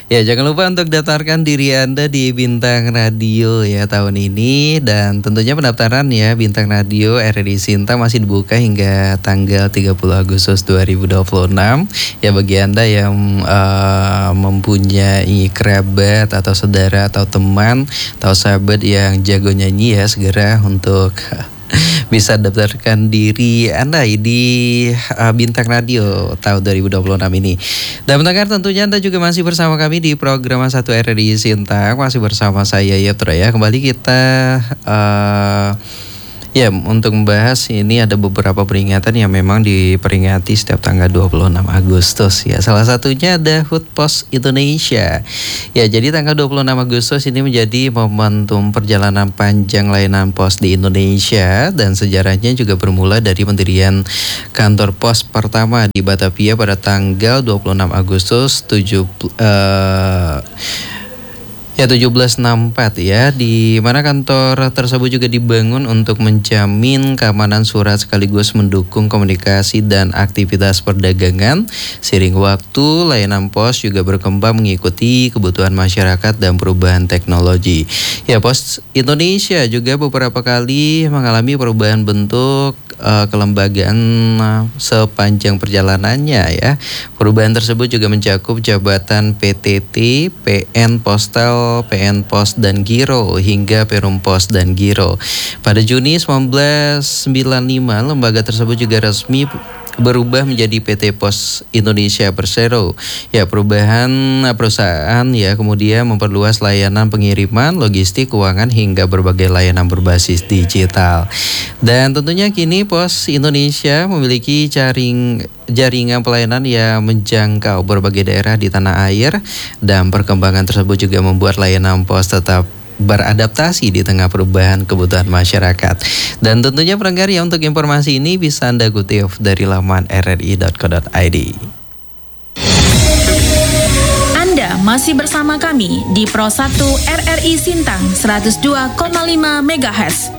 Ya, jangan lupa untuk daftarkan diri Anda di Bintang Radio ya tahun ini. Dan tentunya pendaftaran ya Bintang Radio RRI Sinta masih dibuka hingga tanggal 30 Agustus 2026. Ya, bagi Anda yang mempunyai kerabat atau saudara atau teman atau sahabat yang jago nyanyi ya, segera untuk bisa daftarkan diri Anda di Bintang Radio tahun 2026 ini. Dan pendengar, tentunya Anda juga masih bersama kami di program 1 RRI Sinta. Masih bersama saya Yatra ya. Kembali kita untuk membahas ini ada beberapa peringatan yang memang diperingati setiap tanggal 26 Agustus ya. Salah satunya ada HUT POS Indonesia. Ya, jadi tanggal 26 Agustus ini menjadi momentum perjalanan panjang layanan pos di Indonesia, dan sejarahnya juga bermula dari pendirian kantor pos pertama di Batavia pada tanggal 26 Agustus 1764 ya, di mana kantor tersebut juga dibangun untuk menjamin keamanan surat sekaligus mendukung komunikasi dan aktivitas perdagangan. Seiring waktu, layanan pos juga berkembang mengikuti kebutuhan masyarakat dan perubahan teknologi. Ya, Pos Indonesia juga beberapa kali mengalami perubahan bentuk kelembagaan sepanjang perjalanannya ya. Perubahan tersebut juga mencakup jabatan PTT, PN Postal, PN Pos dan Giro hingga Perum Pos dan Giro. Pada Juni 1995, lembaga tersebut juga resmi berubah menjadi PT Pos Indonesia Persero. Ya, perubahan perusahaan ya kemudian memperluas layanan pengiriman, logistik, keuangan hingga berbagai layanan berbasis digital. Dan tentunya kini Pos Indonesia memiliki jaringan pelayanan yang menjangkau berbagai daerah di tanah air, dan perkembangan tersebut juga membuat layanan pos tetap beradaptasi di tengah perubahan kebutuhan masyarakat. Dan tentunya pendengar ya, untuk informasi ini bisa Anda kutip dari laman rri.co.id. Anda masih bersama kami di Pro 1 RRI Sintang 102,5 MHz.